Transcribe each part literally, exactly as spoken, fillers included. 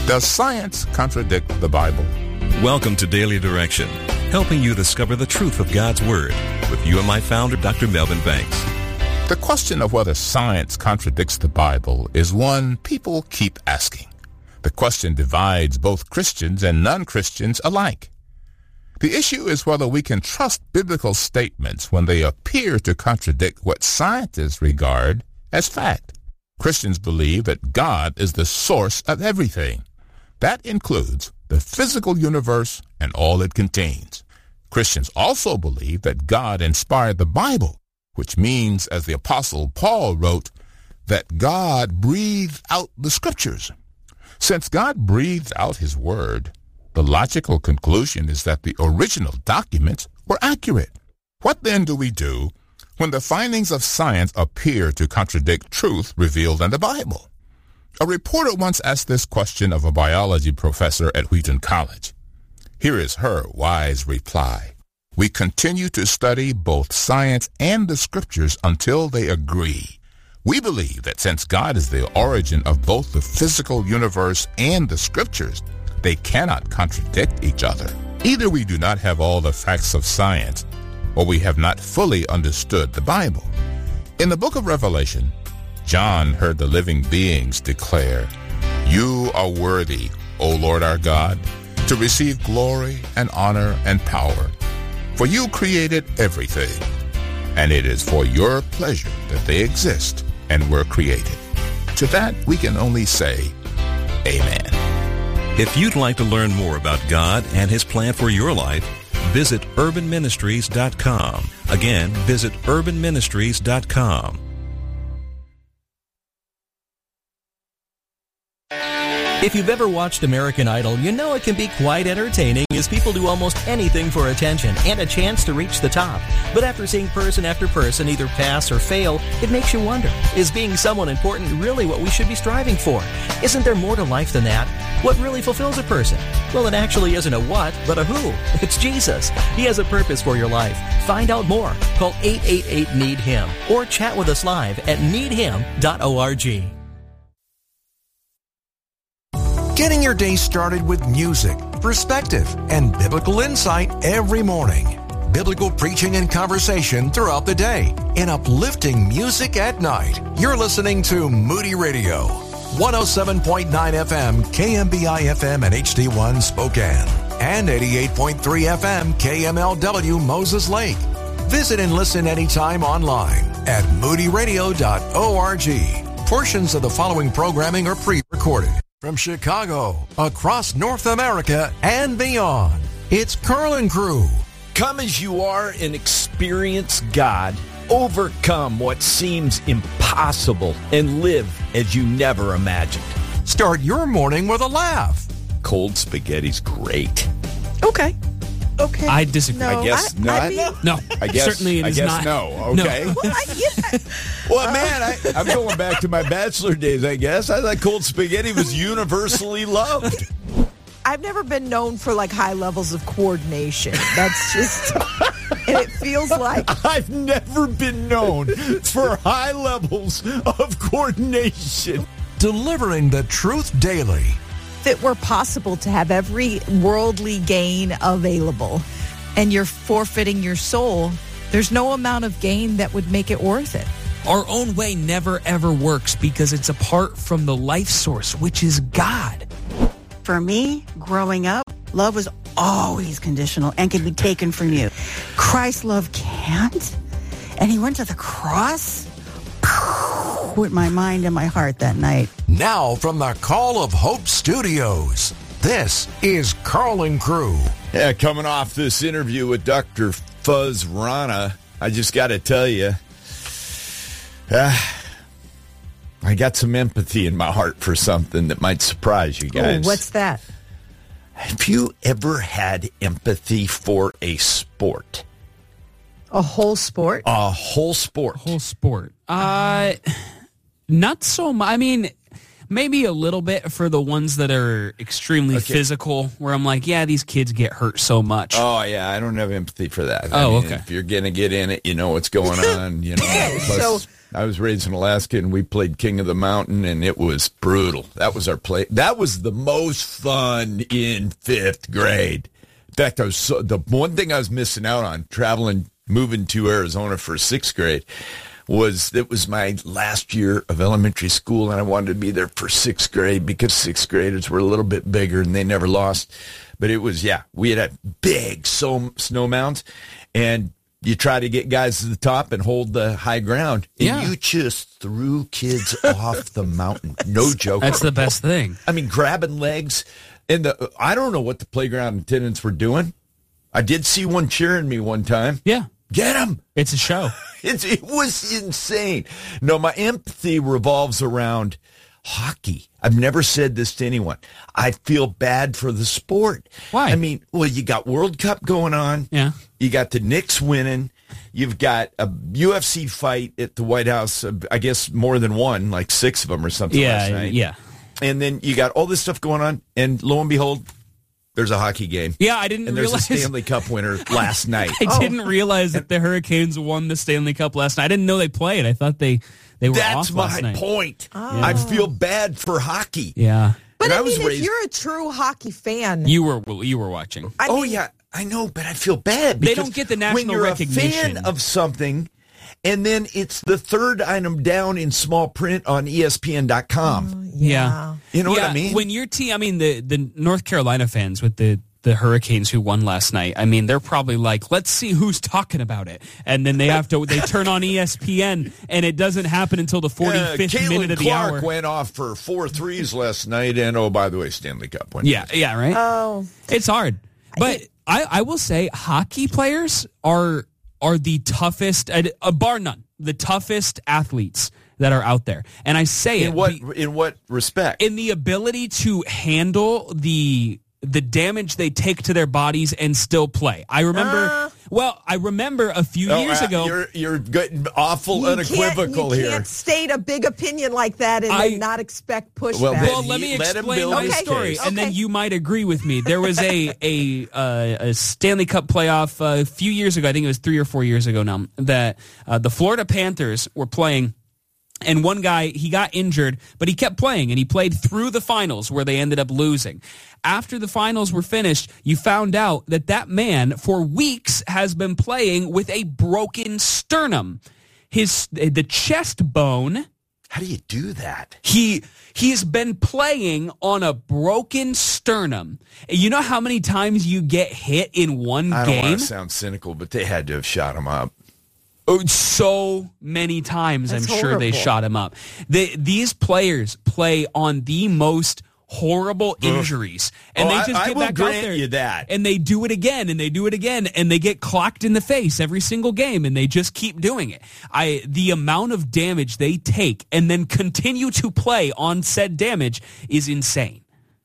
Does science contradict the Bible? Welcome to Daily Direction, helping you discover the truth of God's Word with U M I founder Doctor Melvin Banks. The question of whether science contradicts the Bible is one people keep asking. The question divides both Christians and non-Christians alike. The issue is whether we can trust biblical statements when they appear to contradict what scientists regard as fact. Christians believe that God is the source of everything. That includes the physical universe and all it contains. Christians also believe that God inspired the Bible, which means, as the Apostle Paul wrote, that God breathed out the Scriptures. Since God breathed out His Word, the logical conclusion is that the original documents were accurate. What then do we do when the findings of science appear to contradict truth revealed in the Bible? A reporter once asked this question of a biology professor at Wheaton College. Here is her wise reply. We continue to study both science and the Scriptures until they agree. We believe that since God is the origin of both the physical universe and the Scriptures, they cannot contradict each other. Either we do not have all the facts of science, or we have not fully understood the Bible. In the book of Revelation, John heard the living beings declare, "You are worthy, O Lord our God, to receive glory and honor and power. For you created everything, and it is for your pleasure that they exist and were created." To that we can only say, Amen. If you'd like to learn more about God and His plan for your life, visit urban ministries dot com. Again, visit urban ministries dot com. If you've ever watched American Idol, you know it can be quite entertaining as people do almost anything for attention and a chance to reach the top. But after seeing person after person either pass or fail, it makes you wonder, is being someone important really what we should be striving for? Isn't there more to life than that? What really fulfills a person? Well, it actually isn't a what, but a who. It's Jesus. He has a purpose for your life. Find out more. Call eight eight eight, need him or chat with us live at need him dot org. Getting your day started with music, perspective, and biblical insight every morning. Biblical preaching and conversation throughout the day. And uplifting music at night. You're listening to Moody Radio. one oh seven point nine F M, K M B I F M and H D one Spokane. And eighty-eight point three F M, K M L W Moses Lake. Visit and listen anytime online at moody radio dot org. Portions of the following programming are pre-recorded. From Chicago, across North America, and beyond, it's Carl and Crew. Come as you are and experience God. Overcome what seems impossible and live as you never imagined. Start your morning with a laugh. Cold spaghetti's great. Okay. Okay. I disagree. No, I guess I, not. I mean, No, I guess, certainly it I is guess not. no. Okay. No. well, I, yeah. Well, man, I, I'm going back to my bachelor days, I guess. I thought cold spaghetti was universally loved. I've never been known for like high levels of coordination. That's just, and it feels like I've never been known for high levels of coordination. Delivering the truth daily. if it were possible to have every worldly gain available and you're forfeiting your soul, there's no amount of gain that would make it worth it. Our own way never, ever works because it's apart from the life source, which is God. For me, growing up, love was always conditional and can be taken from you. Christ's love can't. And he went to the cross with my mind and my heart that night. Now from the Call of Hope Studios, this is Carl and Crew. Yeah, coming off this interview with Doctor Fuzz Rana, I just got to tell you, uh, I got some empathy in my heart for something that might surprise you guys. Oh, what's that? Have you ever had empathy for a sport? A whole sport? A whole sport. Whole sport. Uh, not so much. I mean, Maybe a little bit for the ones that are extremely Okay. physical, where I'm like, yeah, these kids get hurt so much. Oh, yeah, I don't have empathy for that. Oh, I mean, okay. If you're going to get in it, you know what's going on. You know. Plus, So- I was raised in Alaska, and we played King of the Mountain, and it was brutal. That was our play. That was the most fun in fifth grade. In fact, I was so, the one thing I was missing out on traveling, moving to Arizona for sixth grade was it was my last year of elementary school, and I wanted to be there for sixth grade because sixth graders were a little bit bigger, and they never lost. But it was, yeah, we had a big so, snow mounds, and you try to get guys to the top and hold the high ground, and Yeah. you just threw kids off the mountain. No joke. That's the best thing. I mean, grabbing legs. And the I don't know what the playground attendants were doing. I did see one cheering me one time. Yeah. Get him. It's a show. It's, it was insane. No, my empathy revolves around hockey. I've never said this to anyone. I feel bad for the sport. Why? I mean, well, you got World Cup going on. Yeah. You got the Knicks winning. You've got a U F C fight at the White House. Uh, I guess more than one, like six of them or something last Yeah, night. yeah. And then you got all this stuff going on, and lo and behold, there's a hockey game. Yeah, I didn't And there's realize. a Stanley Cup winner last night. I didn't realize that the Hurricanes won the Stanley Cup last night. I didn't know they played. I thought they, they were That's off my last night. point. I feel bad for hockey. Yeah. But And I, I was mean, raised- if you're a true hockey fan, You were well, you were watching. I Oh, mean, yeah, I know, but I feel bad. They because don't get the when national you're recognition. a fan of something, and then it's the third item down in small print on E S P N dot com. Yeah. You know yeah, what I mean? When your team, I mean, the, the North Carolina fans with the, the Hurricanes who won last night, I mean, they're probably like, let's see who's talking about it. And then they have to, they turn on E S P N, and it doesn't happen until the forty-fifth Uh, minute of the Clark hour. went off for four threes last night, and oh, by the way, Stanley Cup win. Yeah, yeah, right? Oh, It's hard. But I, I will say hockey players are are the toughest, uh, bar none, the toughest athletes that are out there. And I say In it what be- in what respect? in the ability to handle the the damage they take to their bodies and still play. I remember, Uh. well, I remember a few Oh, years uh, ago. you're you're getting awful you unequivocal can't, you here. can't state a big opinion like that and I- then not expect pushback. Well, then- Well, let me Let him explain build my his story, case. and then Okay. you might agree with me. There was a a uh, a Stanley Cup playoff uh, a few years ago. I think it was three or four years ago now. That uh, the Florida Panthers were playing. And one guy, he got injured, but he kept playing, and he played through the finals where they ended up losing. After the finals were finished, you found out that that man, for weeks, has been playing with a broken sternum. His the chest bone, How do you do that? he he's been playing on a broken sternum. You know how many times you get hit in one I don't game? want to sound cynical, but they had to have shot him up. Oh, so many times, That's I'm sure they horrible. shot him up. The, these players play on the most horrible injuries, and Oh, they I- just I get will back out grant there you that. and they do it again, and they do it again, and they get clocked in the face every single game, and they just keep doing it. I the amount of damage they take and then continue to play on said damage is insane.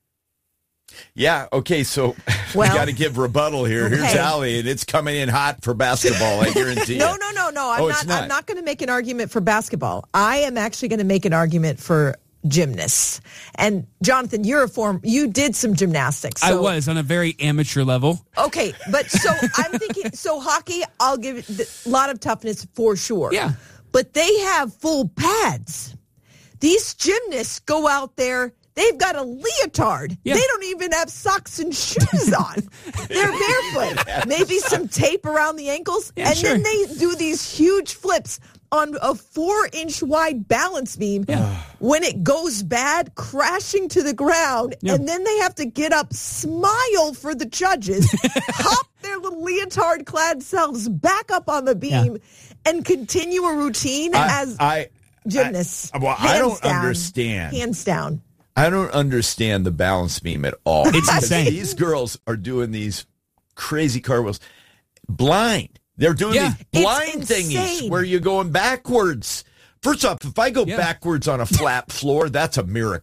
Yeah, okay, so Well, we got to give rebuttal here. Here's okay. Allie, and it's coming in hot for basketball, I guarantee you. No, no, no, no. I'm Oh, not, it's not. I'm not going to make an argument for basketball. I am actually going to make an argument for gymnasts. And Jonathan, you're a form. You did some gymnastics. I so- was on a very amateur level. Okay, but so I'm thinking. So hockey, I'll give it a lot of toughness for sure. Yeah. But they have full pads. These gymnasts go out there. They've got a leotard. Yeah. They don't even have socks and shoes on. They're barefoot. Maybe some tape around the ankles. Yeah, and sure. then they do these huge flips on a four-inch wide balance beam. Yeah. When it goes bad, crashing to the ground. Yeah. And then they have to get up, smile for the judges, hop their little leotard-clad selves back up on the beam, and continue a routine I- as I, gymnasts. I- well, I Hands don't down. understand. Hands down. I don't understand the balance beam at all. It's Because insane. These girls are doing these crazy cartwheels blind. They're doing Yeah. these blind It's thingies insane. where you're going backwards. First off, if I go Yeah. backwards on a flat floor, that's a miracle.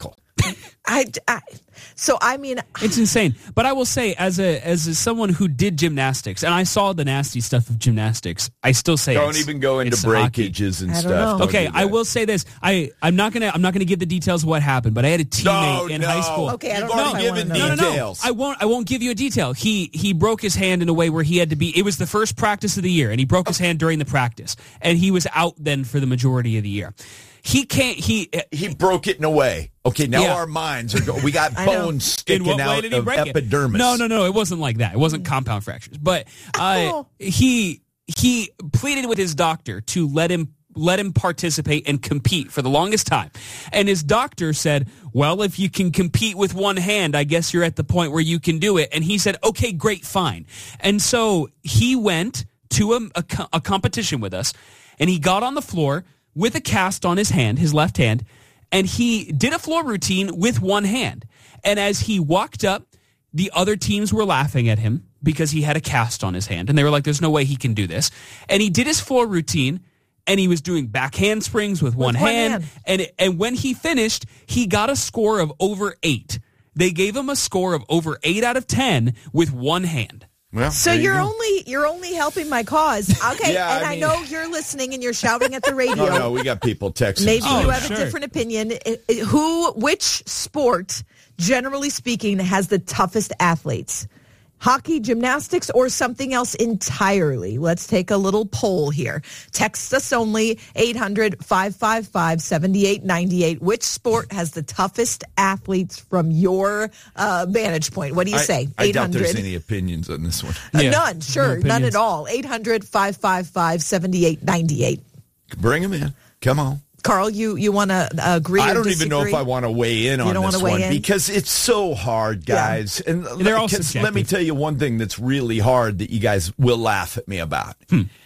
I, I, so I mean, It's insane. But I will say, as a as a, someone who did gymnastics, and I saw the nasty stuff of gymnastics, I still say Don't it's, even go into it's hockey. breakages and I don't stuff. know. Don't Okay, do I that. will say this. I I'm not gonna I'm not gonna give the details of what happened, but I had a teammate No, in no. high school. Okay, I You've don't know already if I given wanna know. No, no, no. details. I won't. I won't give you a detail. He he broke his hand in a way where he had to be. It was the first practice of the year, and he broke his hand during the practice, and he was out then for the majority of the year. He can't. He He broke it in a way. Okay, now Yeah. our minds are going. We got I know. bones in sticking what way out did he of break epidermis. it? No, no, no. It wasn't like that. It wasn't compound fractures. But uh, Oh. he he pleaded with his doctor to let him let him participate and compete for the longest time. And his doctor said, well, if you can compete with one hand, I guess you're at the point where you can do it. And he said, okay, great, fine. And so he went to a, a, co- a competition with us, and he got on the floor with a cast on his hand, his left hand, and he did a floor routine with one hand. And as he walked up, the other teams were laughing at him because he had a cast on his hand. And they were like, there's no way he can do this. And he did his floor routine, and he was doing back handsprings with one, one hand. hand. And, and when he finished, he got a score of over eight. They gave him a score of over eight out of ten with one hand. Well, So there you you're go. only you're only helping my cause. Okay, Yeah, and I I, mean- know you're listening and you're shouting at the radio. No, no, we got people texting. Maybe Oh, you have sure. a different opinion. I- I- Who, which sport, generally speaking, has the toughest athletes? Hockey, gymnastics, or something else entirely? Let's take a little poll here. Text us only eight hundred, five five five, seven eight nine eight. Which sport has the toughest athletes from your uh, vantage point? What do you I, say? I doubt there's any opinions on this one. Uh, Yeah. None, sure, No none opinions. at all. eight hundred, five five five, seven eight nine eight. Bring them in. Come on. Carl, you, you want to uh, agree I or don't even know if disagree? I want to weigh in You on don't this wanna weigh one in? because it's so hard, guys. And They're all 'cause let me subjective. tell you one thing that's really hard that you guys will laugh at me about.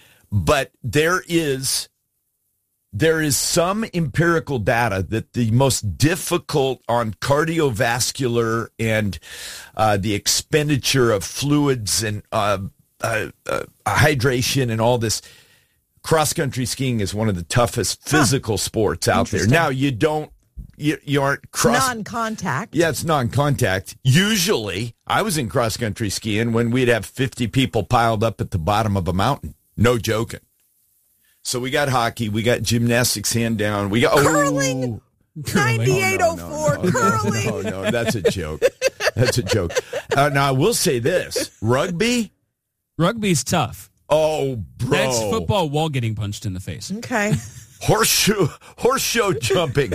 But there is there is some empirical data that the most difficult on cardiovascular and uh, the expenditure of fluids and uh, uh, uh, hydration and all this. Cross-country skiing is one of the toughest physical sports out there. Interesting. Now, you don't, you, you aren't cross. Non-contact. Yeah, it's non-contact. Usually, I was in cross-country skiing when we'd have fifty people piled up at the bottom of a mountain. No joking. So we got hockey, we got gymnastics, hand down, we got Curling. Oh, ninety-eight oh four no, no, curling. no, no, that's a joke. That's a joke. Uh, now, I will say this. Rugby? Rugby's tough. Oh, bro. That's football while getting punched in the face. Okay. Horseshoe, horseshoe jumping.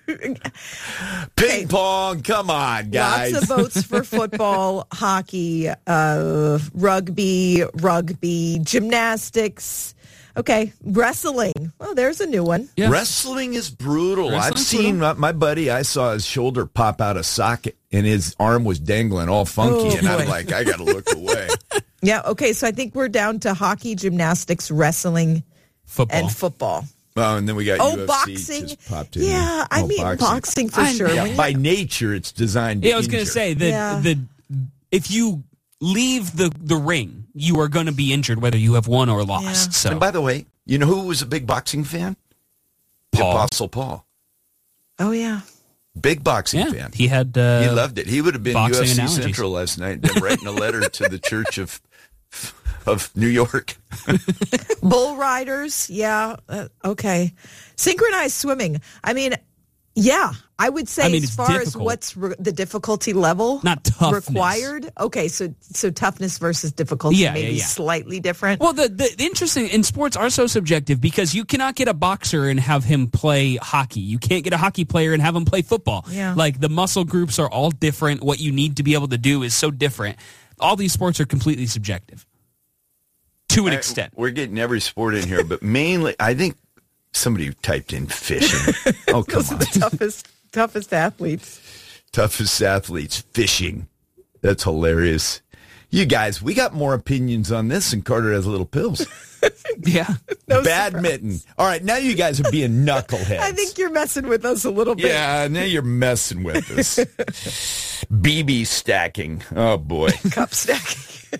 Ping pong. Come on, guys. Lots of votes for football, hockey, uh, rugby, rugby, gymnastics. Okay, wrestling. Oh, there's a new one. Yeah. Wrestling is brutal. I've Wrestling's seen my, my buddy, I saw his shoulder pop out of socket and his arm was dangling all funky. Oh, and I'm boy. like, I got to look away. Yeah, okay, so I think we're down to hockey, gymnastics, wrestling, Football. and football. Oh, and then we got Oh, U F C boxing. just popped in. Yeah, I Oh, mean, boxing, for I- sure. Yeah, When you- by nature, it's designed to Yeah, I was going to injure. say that Yeah. the if you leave the, the ring, you are going to be injured whether you have won or lost. Yeah. So And by the way, you know who was a big boxing fan? Paul. The Apostle Paul. oh, yeah. Big boxing yeah, fan. he had uh, He loved it. He would have been U boxing F C analogies. Central last night and writing a letter to the Church of of New York. Bull riders, yeah, uh, okay. Synchronized swimming. I mean, yeah, I would say I mean, as it's far as difficult. what's re- the difficulty level Not toughness. required. Okay, so so toughness versus difficulty Yeah, maybe yeah, yeah. slightly different. Well, the, the, the interesting in sports are so subjective because you cannot get a boxer and have him play hockey. You can't get a hockey player and have him play football. Yeah. Like the muscle groups are all different. What you need to be able to do is so different. All these sports are completely subjective to an I- extent. We're getting every sport in here, but mainly, I think somebody typed in fishing. Oh, come Those are on. the toughest toughest athletes. Toughest athletes, fishing. That's hilarious. You guys, we got more opinions on this than Carter has little pills. Yeah. No Badminton. All right, now you guys are being knuckleheads. I think you're messing with us a little bit. Yeah, now you're messing with us. B B stacking. Oh, boy. Cup stacking.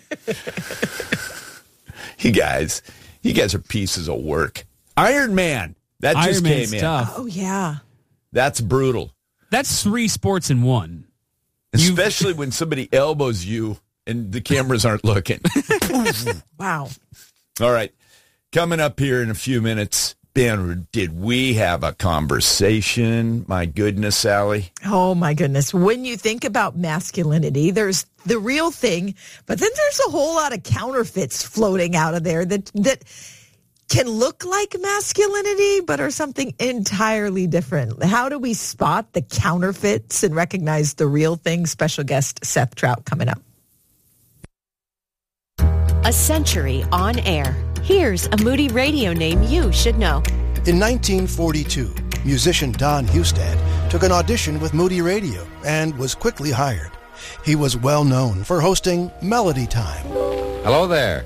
You guys, you guys are pieces of work. Iron Man. That just Iron Man's came in. tough. Oh yeah. That's brutal. That's three sports in one. Especially when somebody elbows you and the cameras aren't looking. Wow. All right. Coming up here in a few minutes, Ben, did we have a conversation? My goodness, Sally. Oh, my goodness. When you think about masculinity, there's the real thing, but then there's a whole lot of counterfeits floating out of there that that can look like masculinity, but are something entirely different. How do we spot the counterfeits and recognize the real thing? Special guest Seth Trout coming up. A century on air. Here's a Moody Radio name you should know. In nineteen forty-two, musician Don Hustad took an audition with Moody Radio and was quickly hired. He was well known for hosting Melody Time. Hello there.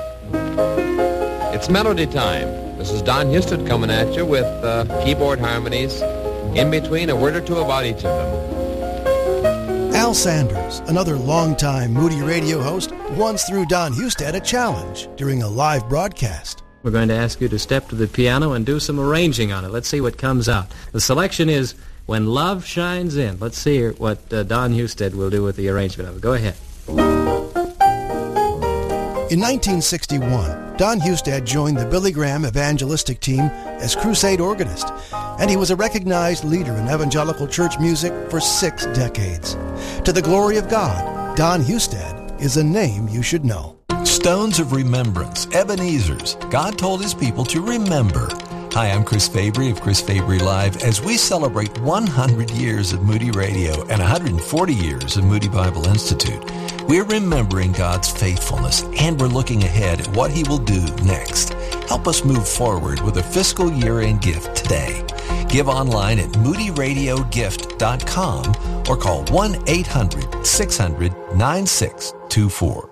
It's Melody Time. This is Don Hustad coming at you with uh, keyboard harmonies, in between a word or two about each of them. Al Sanders, another longtime Moody Radio host, once threw Don Hustad a challenge during a live broadcast. We're going to ask you to step to the piano and do some arranging on it. Let's see what comes out. The selection is When Love Shines In. Let's see what uh, Don Hustad will do with the arrangement of it. Go ahead. In nineteen sixty-one, Don Hustad joined the Billy Graham evangelistic team as crusade organist, and he was a recognized leader in evangelical church music for six decades. To the glory of God, Don Hustad is a name you should know. Stones of Remembrance, Ebenezer's. God told his people to remember. Hi, I'm Chris Fabry of Chris Fabry Live as we celebrate one hundred years of Moody Radio and one hundred forty years of Moody Bible Institute. We're remembering God's faithfulness, and we're looking ahead at what he will do next. Help us move forward with a fiscal year-end gift today. Give online at moody radio gift dot com or call one eight hundred six hundred nine six two four.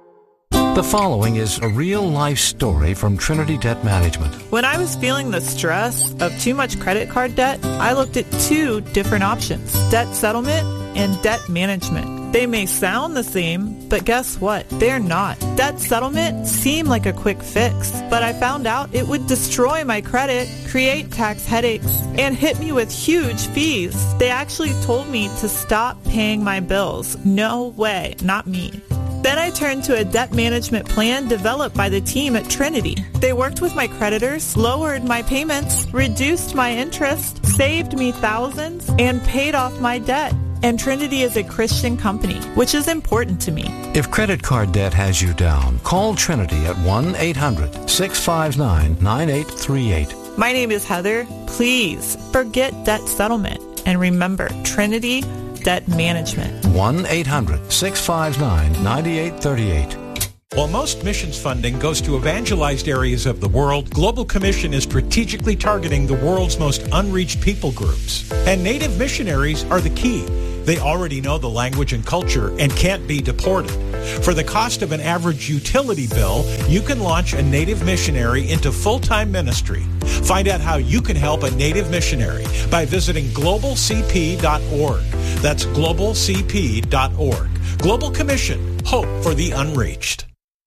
The following is a real-life story from Trinity Debt Management. When I was feeling the stress of too much credit card debt, I looked at two different options, debt settlement and debt management. They may sound the same, but guess what? They're not. Debt settlement seemed like a quick fix, but I found out it would destroy my credit, create tax headaches, and hit me with huge fees. They actually told me to stop paying my bills. No way, not me. Then I turned to a debt management plan developed by the team at Trinity. They worked with my creditors, lowered my payments, reduced my interest, saved me thousands, and paid off my debt. And Trinity is a Christian company, which is important to me. If credit card debt has you down, call Trinity at one eight hundred six five nine nine eight three eight. My name is Heather. Please forget debt settlement and remember Trinity Debt Management. one eight hundred six five nine nine eight three eight. While most missions funding goes to evangelized areas of the world, Global Commission is strategically targeting the world's most unreached people groups. And Native missionaries are the key. They already know the language and culture and can't be deported. For the cost of an average utility bill, you can launch a Native missionary into full-time ministry. Find out how you can help a Native missionary by visiting global c p dot org. That's global c p dot org. Global Commission, hope for the unreached.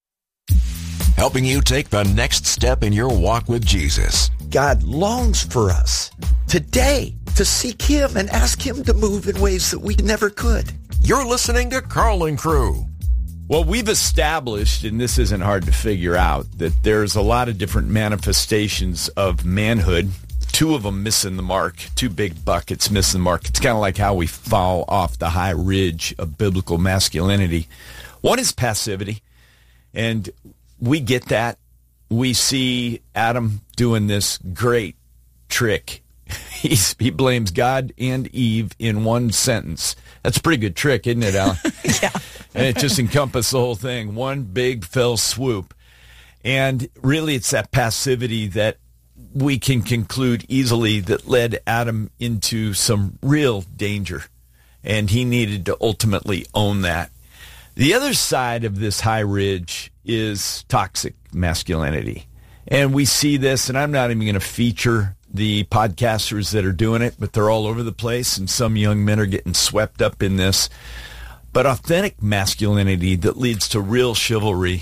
Helping you take the next step in your walk with Jesus. God longs for us today to seek him and ask him to move in ways that we never could. You're listening to Carl and Crew. Well, we've established, and this isn't hard to figure out, that there's a lot of different manifestations of manhood. Two of them missing the mark. Two big buckets missing the mark. It's kind of like how we fall off the high ridge of biblical masculinity. One is passivity, and we get that. We see Adam doing this great trick. He's, he blames God and Eve in one sentence. That's a pretty good trick, isn't it, Alan? Yeah. And it just encompasses the whole thing. One big fell swoop. And really it's that passivity that we can conclude easily that led Adam into some real danger. And he needed to ultimately own that. The other side of this high ridge is toxic masculinity. And we see this, and I'm not even going to feature the podcasters that are doing it, but they're all over the place, and some young men are getting swept up in this. But authentic masculinity that leads to real chivalry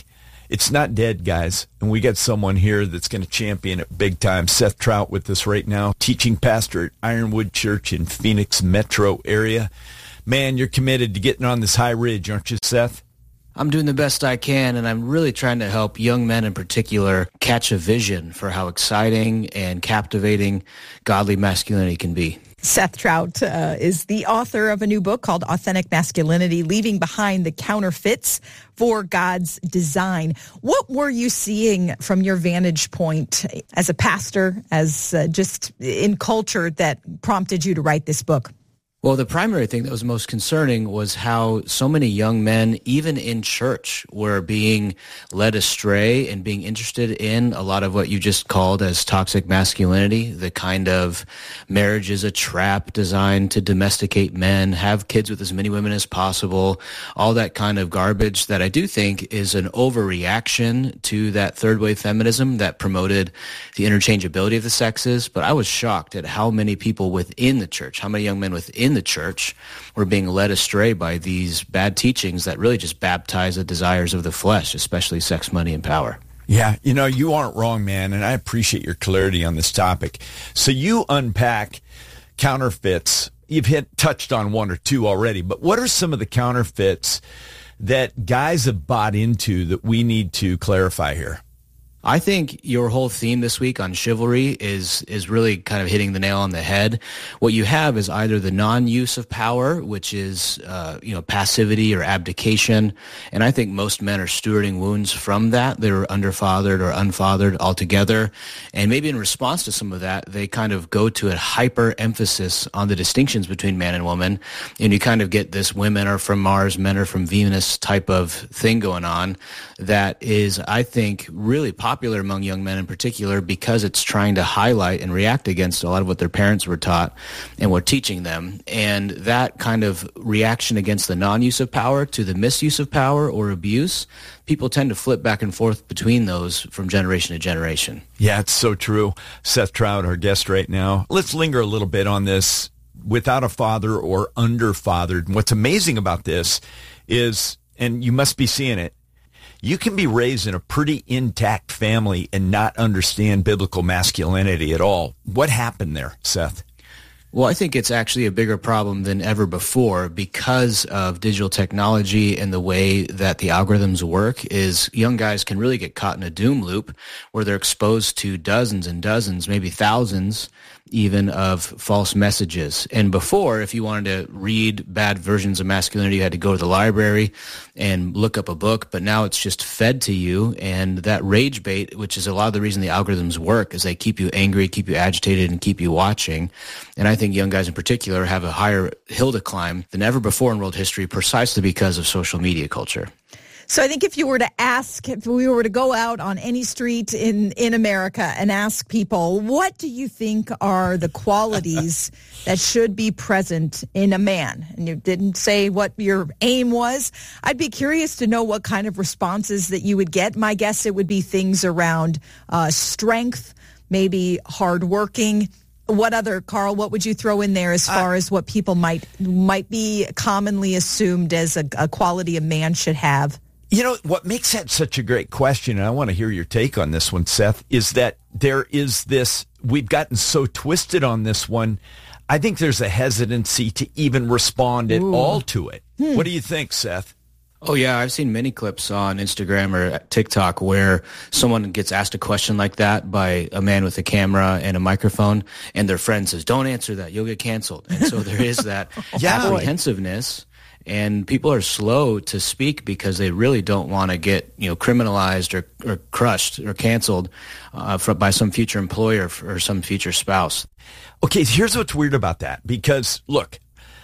It's not dead, guys. And we got someone here that's going to champion it big time. Seth Trout with us right now, teaching pastor at Ironwood Church in Phoenix metro area. Man, you're committed to getting on this high ridge, aren't you, Seth? I'm doing the best I can, and I'm really trying to help young men in particular catch a vision for how exciting and captivating godly masculinity can be. Seth Trout uh, is the author of a new book called Authentic Masculinity, Leaving Behind the Counterfeits for God's Design. What were you seeing from your vantage point as a pastor, as uh, just in culture, that prompted you to write this book? Well, the primary thing that was most concerning was how so many young men, even in church, were being led astray and being interested in a lot of what you just called as toxic masculinity, the kind of marriage is a trap designed to domesticate men, have kids with as many women as possible, all that kind of garbage that I do think is an overreaction to that third wave feminism that promoted the interchangeability of the sexes. But I was shocked at how many people within the church, how many young men within the church were being led astray by these bad teachings that really just baptize the desires of the flesh, especially sex, money, and power. Yeah, you know, you aren't wrong, man, and I appreciate your clarity on this topic. So you unpack counterfeits. You've hit touched on one or two already, but what are some of the counterfeits that guys have bought into that we need to clarify here? I think your whole theme this week on chivalry is is really kind of hitting the nail on the head. What you have is either the non-use of power, which is uh, you know passivity or abdication, and I think most men are stewarding wounds from that. They're underfathered or unfathered altogether, and maybe in response to some of that, they kind of go to a hyper emphasis on the distinctions between man and woman, and you kind of get this women are from Mars, men are from Venus type of thing going on that is, I think, really popular popular among young men in particular because it's trying to highlight and react against a lot of what their parents were taught and were teaching them. And that kind of reaction against the non-use of power to the misuse of power or abuse, people tend to flip back and forth between those from generation to generation. Yeah, it's so true. Seth Trout, our guest right now. Let's linger a little bit on this without a father or underfathered. And what's amazing about this is, and you must be seeing it, you can be raised in a pretty intact family and not understand biblical masculinity at all. What happened there, Seth? Well, I think it's actually a bigger problem than ever before because of digital technology and the way that the algorithms work is young guys can really get caught in a doom loop where they're exposed to dozens and dozens, maybe thousands even of false messages. And before, if you wanted to read bad versions of masculinity, you had to go to the library and look up a book, but now it's just fed to you. And that rage bait, which is a lot of the reason the algorithms work, is they keep you angry, keep you agitated, and keep you watching. And I think young guys in particular have a higher hill to climb than ever before in world history precisely because of social media culture. So I think if you were to ask, if we were to go out on any street in, in America and ask people, what do you think are the qualities that should be present in a man? And you didn't say what your aim was. I'd be curious to know what kind of responses that you would get. My guess it would be things around uh, strength, maybe hardworking. What other, Carl, what would you throw in there as far uh, as what people might might be commonly assumed as a, a quality a man should have? You know, what makes that such a great question, and I want to hear your take on this one, Seth, is that there is this, we've gotten so twisted on this one, I think there's a hesitancy to even respond at Ooh. all to it. Hmm. What do you think, Seth? Oh, yeah, I've seen many clips on Instagram or TikTok where someone gets asked a question like that by a man with a camera and a microphone, and their friend says, don't answer that, you'll get canceled. And so there is that yeah. apprehensiveness. And people are slow to speak because they really don't want to get, you know, criminalized or, or crushed or canceled uh, for, by some future employer or some future spouse. Okay, here's what's weird about that. Because, look,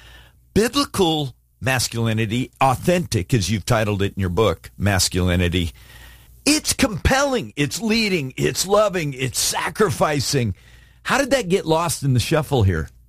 biblical masculinity, authentic, as you've titled it in your book, masculinity, it's compelling, it's leading, it's loving, it's sacrificing. How did that get lost in the shuffle here?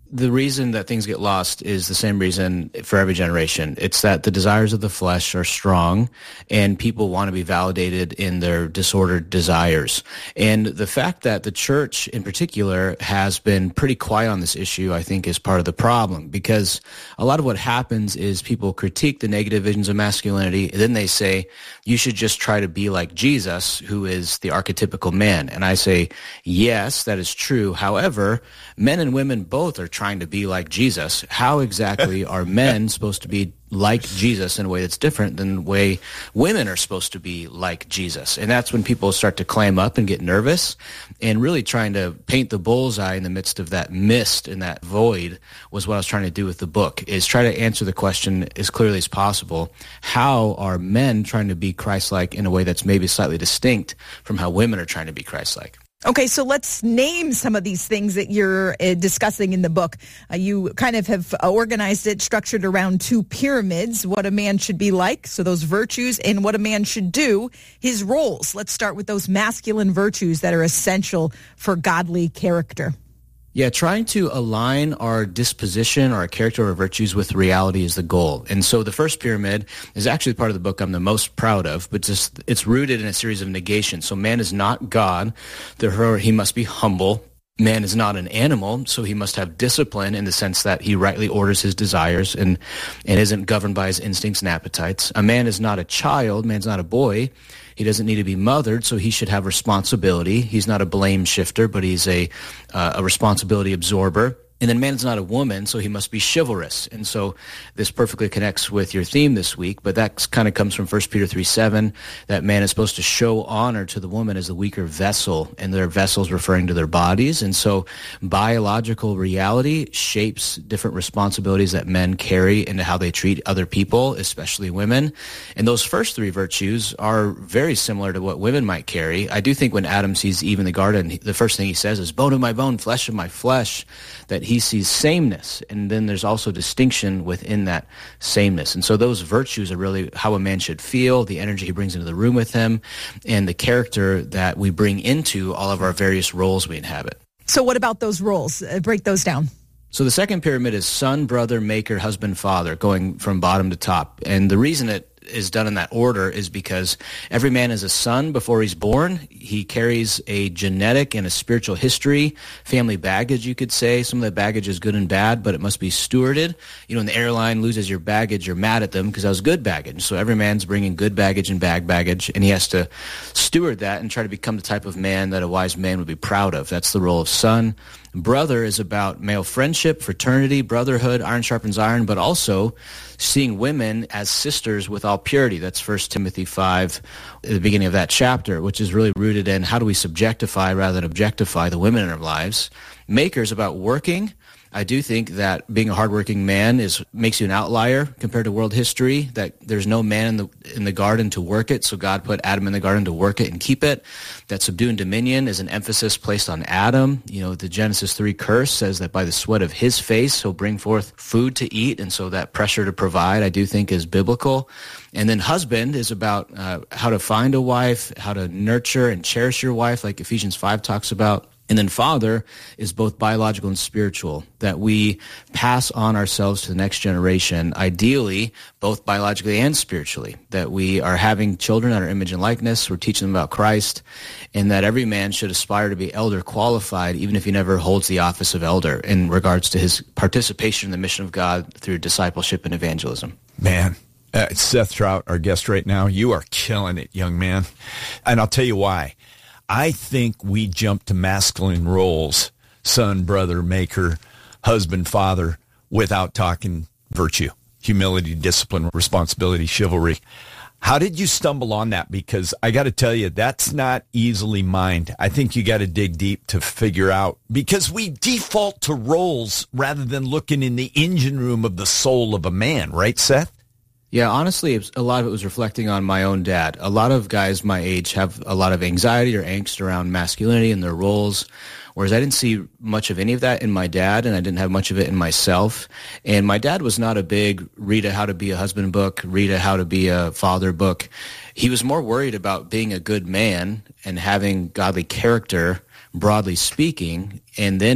The reason that things get lost is the same reason for every generation. It's that the desires of the flesh are strong, and people want to be validated in their disordered desires. And the fact that the church in particular has been pretty quiet on this issue, I think, is part of the problem, because a lot of what happens is people critique the negative visions of masculinity, and then they say, you should just try to be like Jesus, who is the archetypical man. And I say, yes, that is true. However, men and women both are trying to be like Jesus. How exactly are men supposed to be like Jesus in a way that's different than the way women are supposed to be like Jesus? And that's when people start to clam up and get nervous, and really trying to paint the bullseye in the midst of that mist and that void was what I was trying to do with the book, is try to answer the question as clearly as possible. How are men trying to be Christ-like in a way that's maybe slightly distinct from how women are trying to be Christ-like? Okay, so let's name some of these things that you're uh, discussing in the book. Uh, you kind of have uh, organized it, structured around two pyramids, what a man should be like, so those virtues, and what a man should do, his roles. Let's start with those masculine virtues that are essential for godly character. Yeah, trying to align our disposition, our character, or virtues with reality is the goal. And so the first pyramid is actually part of the book I'm the most proud of, but just it's rooted in a series of negations. So man is not God, therefore he must be humble. Man is not an animal, so he must have discipline in the sense that he rightly orders his desires and, and isn't governed by his instincts and appetites. A man is not a child, man's not a boy. He doesn't need to be mothered, so he should have responsibility. He's not a blame shifter, but he's a uh, a responsibility absorber. And then man is not a woman, so he must be chivalrous. And so this perfectly connects with your theme this week, but that kind of comes from First Peter three seven, that man is supposed to show honor to the woman as the weaker vessel, and their vessels referring to their bodies. And so biological reality shapes different responsibilities that men carry into how they treat other people, especially women. And those first three virtues are very similar to what women might carry. I do think when Adam sees Eve in the garden, the first thing he says is, bone of my bone, flesh of my flesh, that he sees sameness, and then there's also distinction within that sameness. And so those virtues are really how a man should feel, the energy he brings into the room with him, and the character that we bring into all of our various roles we inhabit. So what about those roles? Uh, break those down. So the second pyramid is son, brother, maker, husband, father, going from bottom to top. And the reason it is done in that order is because every man is a son before he's born. He carries a genetic and a spiritual history, family baggage, you could say. Some of that baggage is good and bad, but it must be stewarded. You know, when the airline loses your baggage, you're mad at them because that was good baggage. So every man's bringing good baggage and bad baggage, and he has to steward that and try to become the type of man that a wise man would be proud of. That's the role of son. Brother is about male friendship, fraternity, brotherhood, iron sharpens iron, but also seeing women as sisters with all purity. That's First Timothy five, at the beginning of that chapter, which is really rooted in how do we subjectify rather than objectify the women in our lives. Maker is about working. I do think that being a hardworking man is makes you an outlier compared to world history, that there's no man in the in the garden to work it, so God put Adam in the garden to work it and keep it. That subdue and dominion is an emphasis placed on Adam. You know, the Genesis three curse says that by the sweat of his face he'll bring forth food to eat, and so that pressure to provide, I do think, is biblical. And then husband is about uh, how to find a wife, how to nurture and cherish your wife, like Ephesians five talks about. And then father is both biological and spiritual, that we pass on ourselves to the next generation, ideally, both biologically and spiritually, that we are having children in our image and likeness, we're teaching them about Christ, and that every man should aspire to be elder qualified, even if he never holds the office of elder, in regards to his participation in the mission of God through discipleship and evangelism. Man. Uh, Seth Trout, our guest right now, you are killing it, young man. And I'll tell you why. I think we jump to masculine roles, son, brother, maker, husband, father, without talking virtue, humility, discipline, responsibility, chivalry. How did you stumble on that? Because I got to tell you, that's not easily mined. I think you got to dig deep to figure out, because we default to roles rather than looking in the engine room of the soul of a man, right, Seth? Yeah, honestly, a lot of it was reflecting on my own dad. A lot of guys my age have a lot of anxiety or angst around masculinity and their roles, whereas I didn't see much of any of that in my dad, and I didn't have much of it in myself. And my dad was not a big read a how to be a husband book, read a how to be a father book. He was more worried about being a good man and having godly character, broadly speaking, and then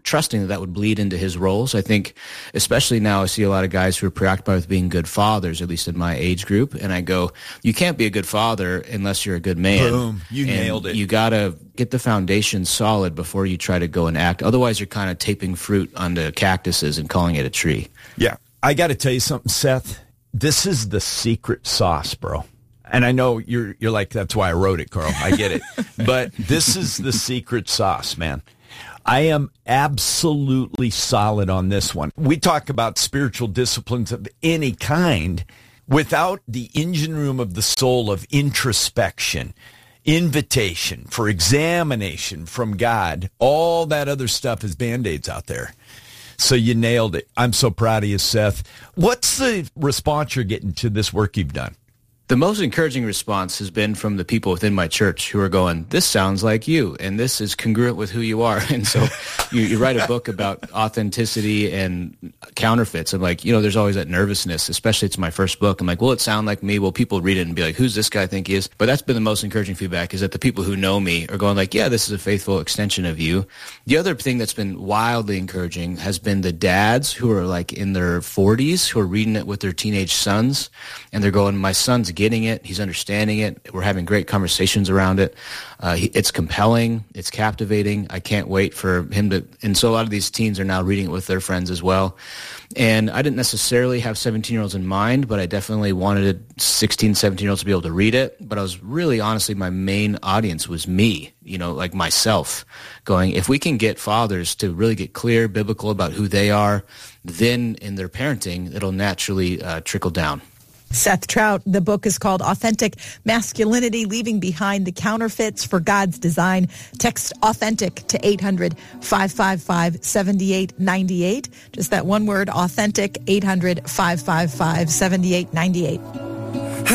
trusting that that would bleed into his roles. I think, especially now, I see a lot of guys who are preoccupied with being good fathers, at least in my age group. And I go, you can't be a good father unless you're a good man. Boom. You and nailed it. You got to get the foundation solid before you try to go and act. Otherwise, you're kind of taping fruit onto cactuses and calling it a tree. Yeah. I got to tell you something, Seth. This is the secret sauce, bro. And I know you're you're like, that's why I wrote it, Carl. I get it. But this is the secret sauce, man. I am absolutely solid on this one. We talk about spiritual disciplines of any kind without the engine room of the soul of introspection, invitation for examination from God. All that other stuff is Band-Aids out there. So you nailed it. I'm so proud of you, Seth. What's the response you're getting to this work you've done? The most encouraging response has been from the people within my church who are going, this sounds like you, and this is congruent with who you are. And so you, you write a book about authenticity and counterfeits. I'm like, you know, there's always that nervousness, especially it's my first book. I'm like, will it sound like me? Will people read it and be like, who's this guy think he is? But that's been the most encouraging feedback, is that the people who know me are going like, yeah, this is a faithful extension of you. The other thing that's been wildly encouraging has been the dads who are like in their forties who are reading it with their teenage sons, and they're going, my son's getting it. He's understanding it. We're having great conversations around it. Uh, he, it's compelling. It's captivating. I can't wait for him to, and so a lot of these teens are now reading it with their friends as well. And I didn't necessarily have seventeen-year-olds in mind, but I definitely wanted sixteen, seventeen-year-olds to be able to read it. But I was really, honestly, my main audience was me, you know, like myself, going, if we can get fathers to really get clear, biblical about who they are, then in their parenting, it'll naturally uh, trickle down. Seth Trout. The book is called Authentic Masculinity, Leaving Behind the Counterfeits for God's Design. Text AUTHENTIC to eight hundred, five five five, seven eight nine eight. Just that one word, AUTHENTIC, eight hundred, five five five, seven eight nine eight.